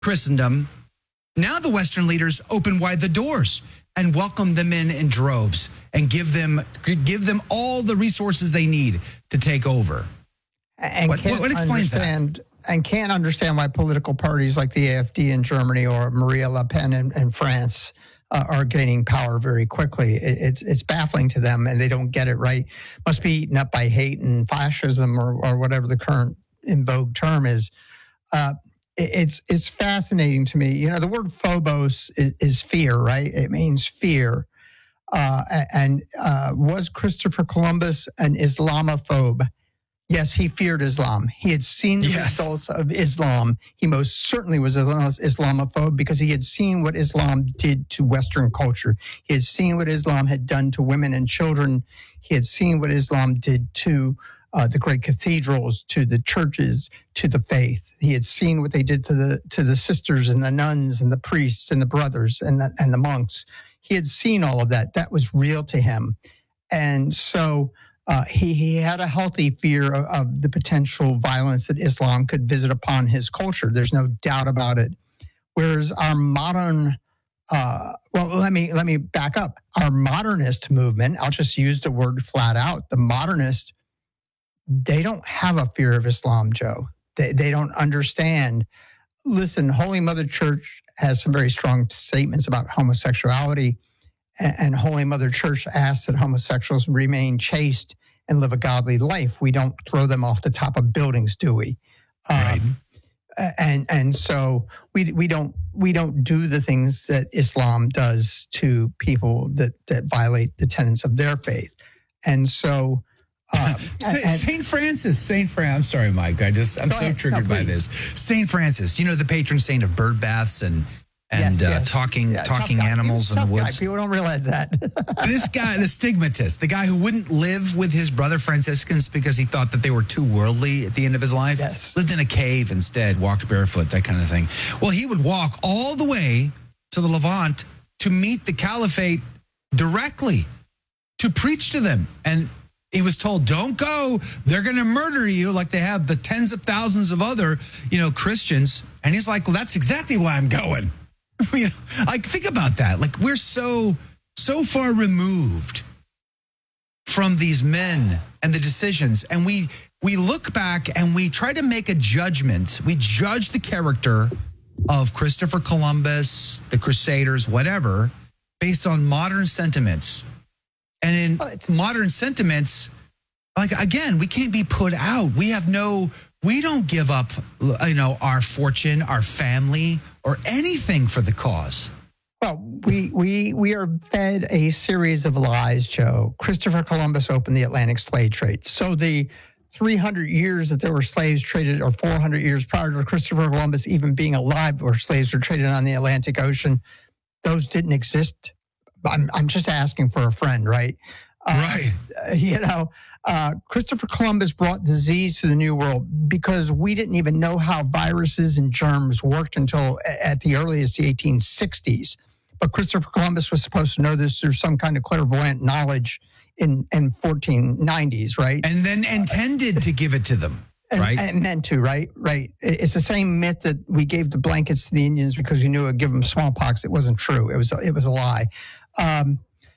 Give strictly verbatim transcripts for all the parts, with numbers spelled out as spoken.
Christendom, now the Western leaders open wide the doors and welcome them in in droves and give them give them all the resources they need to take over. And what, can't what explains understand, that? And can't understand why political parties like the A F D in Germany or Marine Le Pen in, in France uh, are gaining power very quickly. It, it's it's baffling to them, and they don't get it right. Must be eaten up by hate and fascism or, or whatever the current in vogue term is. Uh, it, it's it's fascinating to me. You know, the word phobos is, is fear, right? It means fear. Uh, and uh, was Christopher Columbus an Islamophobe? Yes, he feared Islam. He had seen the yes. results of Islam. He most certainly was an Islamophobe because he had seen what Islam did to Western culture. He had seen what Islam had done to women and children. He had seen what Islam did to uh, the great cathedrals, to the churches, to the faith. He had seen what they did to the to the sisters and the nuns and the priests and the brothers and the, and the monks. He had seen all of that. That was real to him. And so uh, he, he had a healthy fear of, of the potential violence that Islam could visit upon his culture. There's no doubt about it. Whereas our modern, uh, well, let me let me back up. Our modernist movement, I'll just use the word flat out, the modernist, they don't have a fear of Islam, Joe. They, they don't understand. Listen, Holy Mother Church has some very strong statements about homosexuality, and, and Holy Mother Church asks that homosexuals remain chaste and live a godly life. We don't throw them off the top of buildings, do we? Right. Um, and and so we we don't we don't do the things that Islam does to people that that violate the tenets of their faith. And so Uh, Saint Francis, Saint Francis. I'm sorry, Mike. I just I'm so ahead. triggered No, by this. Saint Francis, you know, the patron saint of bird baths and and yes, uh, yes. talking yeah, talking tough guy. animals in the Tough guy. woods. People don't realize that. This guy, the stigmatist, the guy who wouldn't live with his brother Franciscans because he thought that they were too worldly at the end of his life. Yes. Lived in a cave instead, walked barefoot, that kind of thing. Well, he would walk all the way to the Levant to meet the caliphate directly, to preach to them. And he was told, don't go. They're going to murder you like they have the tens of thousands of other, you know, Christians. And he's like, well, that's exactly why I'm going. You know, like, think about that. Like, we're so, so far removed from these men and the decisions. And we, we look back and we try to make a judgment. We judge the character of Christopher Columbus, the Crusaders, whatever, based on modern sentiments. And in modern sentiments, like, again, we can't be put out. We have no, we don't give up, you know, our fortune, our family, or anything for the cause. Well, we we we are fed a series of lies, Joe. Christopher Columbus opened the Atlantic slave trade. So the three hundred years that there were slaves traded, or four hundred years prior to Christopher Columbus even being alive, where slaves were traded on the Atlantic Ocean, those didn't exist. I'm I'm just asking for a friend, right? Uh, right. Uh, you know, uh, Christopher Columbus brought disease to the New World because we didn't even know how viruses and germs worked until at the earliest the eighteen sixties. But Christopher Columbus was supposed to know this through some kind of clairvoyant knowledge in in fourteen nineties, right? And then intended to give it to them. And, right. and meant to, right? Right. It's the same myth that we gave the blankets to the Indians because we knew it would give them smallpox. It wasn't true. It was it was a lie. Um,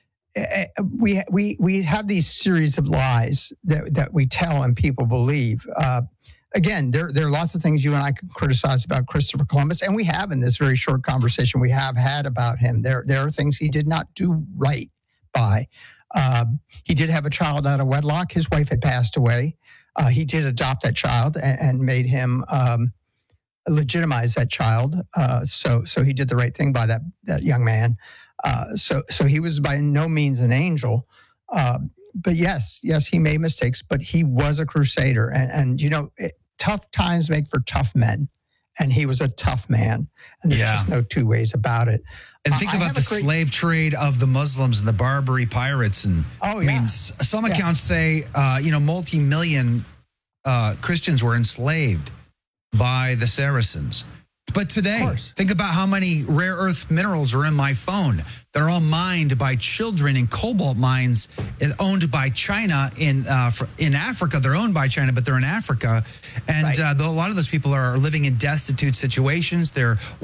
we we we have these series of lies that that we tell and people believe. Uh, again, there there are lots of things you and I can criticize about Christopher Columbus, and we have in this very short conversation we have had about him. There there are things he did not do right by. Um, he did have a child out of wedlock. His wife had passed away. Uh, he did adopt that child and, and made him um, legitimize that child. Uh, so so he did the right thing by that that young man. Uh, so so he was by no means an angel. Uh, but yes, yes, he made mistakes, but he was a crusader. And, and you know, it, tough times make for tough men. And he was a tough man. And there's Yeah. just no two ways about it. And think Uh, I about have the a great- slave trade of the Muslims and the Barbary pirates. And Oh, I mean, yeah. s- some Yeah. accounts say, uh, you know, multi-million uh, Christians were enslaved by the Saracens. But today, course. think about how many rare earth minerals are in my phone. They're all mined by children in cobalt mines owned by China in uh, in Africa. They're owned by China, but they're in Africa. And Right. uh, a lot of those people are living in destitute situations. They're